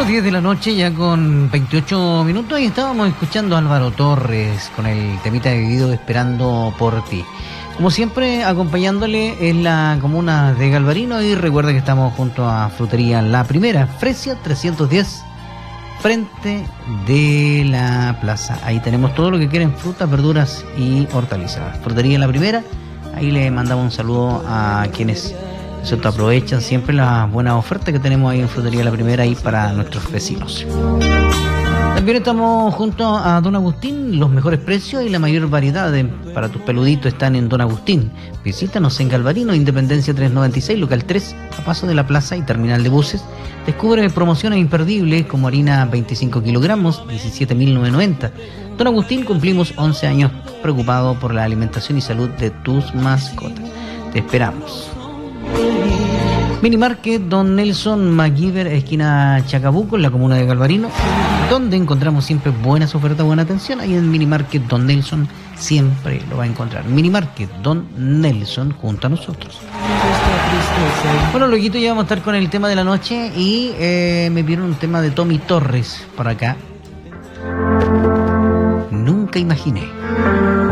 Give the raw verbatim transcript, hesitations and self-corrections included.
las diez de la noche, ya con veintiocho minutos, y estábamos escuchando a Álvaro Torres con el temita de Vivido Esperando por Ti. Como siempre, acompañándole en la comuna de Galvarino, y recuerda que estamos junto a Frutería La Primera, Fresia trescientos diez, frente de la plaza. Ahí tenemos todo lo que quieren, frutas, verduras y hortalizas. Frutería La Primera, ahí le mandamos un saludo a quienes se aprovechan siempre las buenas ofertas que tenemos ahí en Frutería La Primera y para nuestros vecinos. También estamos junto a Don Agustín, los mejores precios y la mayor variedad de, para tus peluditos están en Don Agustín. Visítanos en Galvarino, Independencia trescientos noventa y seis, local tres, a paso de la plaza y terminal de buses. Descubre promociones imperdibles como harina veinticinco kilogramos, diecisiete mil novecientos noventa. Don Agustín, cumplimos once años preocupado por la alimentación y salud de tus mascotas. Te esperamos. Minimarket Don Nelson MacGyver, esquina Chacabuco, en la comuna de Galvarino, donde encontramos siempre buenas ofertas, buena atención. Ahí en Minimarket Don Nelson siempre lo va a encontrar. Minimarket Don Nelson junto a nosotros. Bueno, luego ya vamos a estar con el tema de la noche y eh, me pidieron un tema de Tommy Torres por acá. Nunca imaginé.